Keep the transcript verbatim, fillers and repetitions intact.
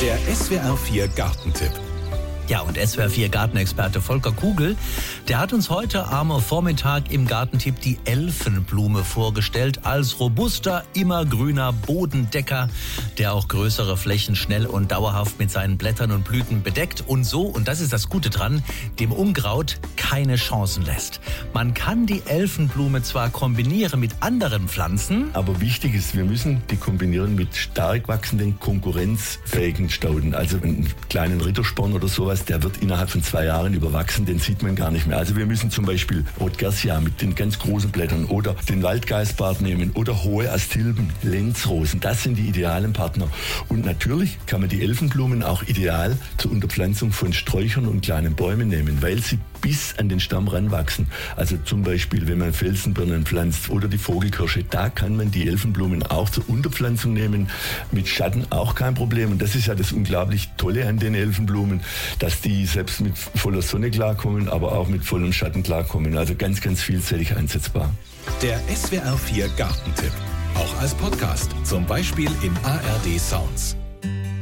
Der S W R vier Gartentipp. Ja, und S W R vier Gartenexperte Volker Kugel, der hat uns heute am Vormittag im Gartentipp die Elfenblume vorgestellt als robuster, immergrüner Bodendecker, der auch größere Flächen schnell und dauerhaft mit seinen Blättern und Blüten bedeckt und so, und das ist das Gute dran, dem Unkraut keine Chancen lässt. Man kann die Elfenblume zwar kombinieren mit anderen Pflanzen, aber wichtig ist, wir müssen die kombinieren mit stark wachsenden, konkurrenzfähigen Stauden. Also einen kleinen Rittersporn oder sowas, der wird innerhalb von zwei Jahren überwachsen, den sieht man gar nicht mehr. Also wir müssen zum Beispiel Rotgersia mit den ganz großen Blättern oder den Waldgeistbart nehmen oder hohe Astilben, Lenzrosen. Das sind die idealen Partner. Und natürlich kann man die Elfenblumen auch ideal zur Unterpflanzung von Sträuchern und kleinen Bäumen nehmen, weil sie bis an den Stamm ranwachsen. Also zum Beispiel, wenn man Felsenbirnen pflanzt oder die Vogelkirsche, da kann man die Elfenblumen auch zur Unterpflanzung nehmen. Mit Schatten auch kein Problem. Und das ist ja das unglaublich Tolle an den Elfenblumen, dass die selbst mit voller Sonne klarkommen, aber auch mit vollem Schatten klarkommen. Also ganz, ganz vielseitig einsetzbar. Der S W R vier Gartentipp. Auch als Podcast, zum Beispiel in A R D Sounds.